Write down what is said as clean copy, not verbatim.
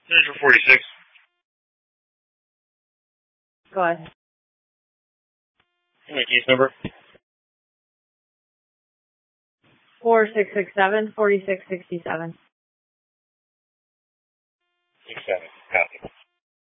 Central 46. Go ahead. My case number? 4667 4667. 67. Copy.